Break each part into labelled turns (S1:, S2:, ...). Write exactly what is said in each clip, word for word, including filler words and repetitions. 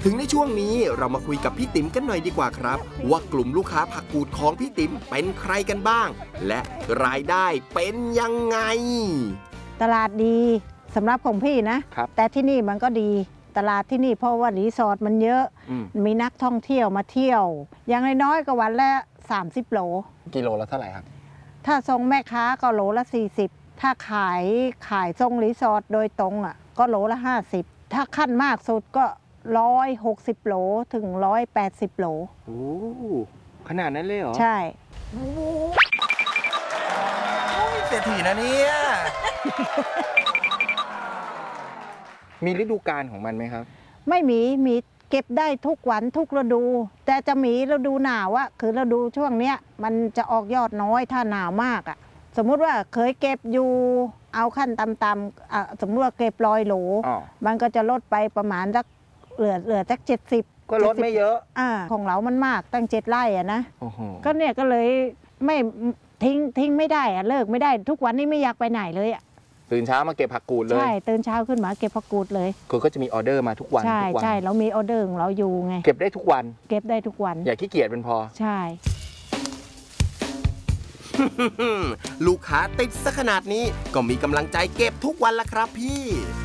S1: ถึงในช่วงนี้เรามาคุยกับพี่ติ๋มกันหน่อยดีกว่าครับว่ากลุ่มลูกค้าผักกูดของพี่ติ๋มเป็นใครกันบ้างและรายได้เป็นยังไง
S2: ตลาดดีสำหรับของพี่นะแต่ที่นี่มันก็ดีตลาดที่นี่เพราะว่ารีสอร์ทมันเยอะมีนักท่องเที่ยวมาเที่ยวอย่างน้อยๆก็วันละสามสิบโล
S3: กิโลละเท่าไหร่ครับ
S2: ถ้าทรงแม่ค้าก็โลละสี่สิบถ้าขายขายทรงรีสอร์ทโดยตรงอ่ะก็โลละห้าสิบถ้าขั้นมากสุดก็ร้อยหกสิบโลถึงร้อยแปดสิบโล
S3: โอ้ขนาดนั้นเลยเหรอ
S2: ใช่
S1: เศรษฐีนะเนี่ย
S3: มีฤดูกาลของมันไหมครับ
S2: ไม่มีมีเก็บได้ทุกวันทุกฤดูแต่จะมีฤดูหนาวอะคือฤดูช่วงเนี้ยมันจะออกยอดน้อยถ้าหนาวมากอะสมมุติว่าเคยเก็บอยู่เอาขั้นต่ำๆสมมติว่าเก็บร้อยโหลมันก็จะลดไปประมาณสักเหลือเหลือสักเจ็ดสิบ
S3: ก็ลดไม่เยอะ
S2: อ่าของเรามันมากตั้งเจ็ดไร่อะนะก็เนี่ยก็เลยไม่ทิ้งทิ้งไม่ได้อะเลิกไม่ได้ทุกวันนี้ไม่อยากไปไหนเลยอะ
S3: ตื่นเช้ามาเก็บผักกูดเลย
S2: ใช่ตื่นเช้าขึ้นมาเก็บผักกูดเลย
S3: คือก็จะมีออเดอร์มาทุกวัน
S2: ใช่ใช่เรามีออเดอร์ของเราอยู่ไง
S3: เก็บได้ทุกวัน
S2: เก็บได้ทุกวัน
S3: อย่าขี้เกียจเป็นพอ
S2: ใช่
S1: ลูกค้าติดซะขนาดนี้ก็มีกำลังใจเก็บทุกวันละครับพี่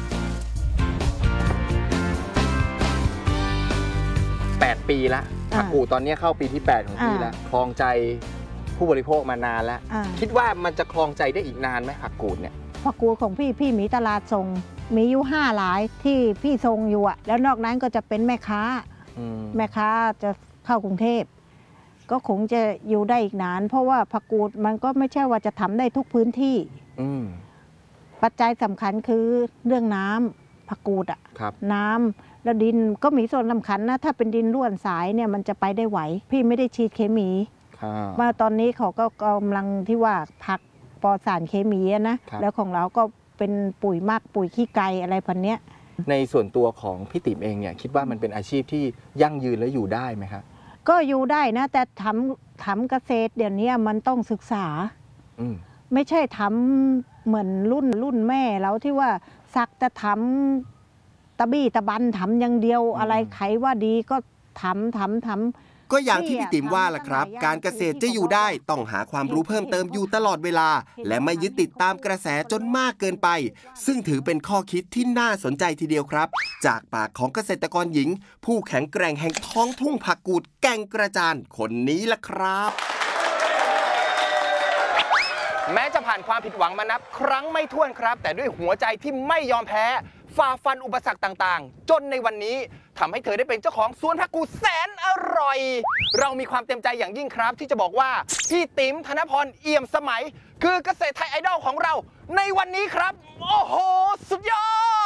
S3: แปดปีละผักกูดตอนนี้เข้าปีที่แปดของพี่แล้วคลองใจผู้บริโภคมานานแล้วคิดว่ามันจะคลองใจได้อีกนานไหมผักกูดเนี่ย
S2: ผักกูดของพี่พี่มีตลาดส่งมีอยู่ห้าหลายที่พี่ส่งอยู่อะแล้วนอกนั้นก็จะเป็นแม่ค้าแม่ค้าจะเข้ากรุงเทพก็คงจะอยู่ได้อีกนานเพราะว่าผักกูดมันก็ไม่ใช่ว่าจะทำได้ทุกพื้นที่ปัจจัยสำคัญคือเรื่องน้ำผักกูดอะน้ำแล้วดินก็มีส่วนสำคัญนะถ้าเป็นดินร่วนสายเนี่ยมันจะไปได้ไหวพี่ไม่ได้ฉีดเคมีมาตอนนี้เขาก็กำลังที่ว่าผักปลอดสารเคมีนะแล้วของเราก็เป็นปุ๋ยมากปุ๋ยขี้ไก่อะไรพันเนี้ย
S3: ในส่วนตัวของพี่ติ๋มเองเนี่ยคิดว่ามันเป็นอาชีพที่ยั่งยืนและอยู่ได้ไหมครับ
S2: ก็อยู่ได้นะแต่ทำทำเกษตรเดี๋ยวนี้มันต้องศึกษาไม่ใช่ทำเหมือนรุ่นรุ่นแม่แล้วที่ว่าสักจะทำตะบี้ตะบันทำอย่างเดียวอะไรใครว่าดีก็ทำทำทำ
S1: ก็อย่างที่พี่ติ๋มว่าล่ะครับการเกษตรจะอยู่ได้ต้องหาความรู้เพิ่มเติมอยู่ตลอดเวลาและไม่ยึดติดตามกระแสจนมากเกินไปซึ่งถือเป็นข้อคิดที่น่าสนใจทีเดียวครับจากปากของเกษตรกรหญิงผู้แข็งแกร่งแห่งท้องทุ่งผักกูดแก่งกระจานคนนี้ล่ะครับ
S3: แม้จะผ่านความผิดหวังมานับครั้งไม่ถ้วนครับแต่ด้วยหัวใจที่ไม่ยอมแพ้ฝ่าฟันอุปสรรคต่างๆจนในวันนี้ทำให้เธอได้เป็นเจ้าของสวนผักกูดแสนอร่อยเรามีความเต็มใจอย่างยิ่งครับที่จะบอกว่าพี่ติ๋มธนพรเอี่ยมสมัยคือเกษตรไทยไอดอลของเราในวันนี้ครับโอ้โหสุดยอด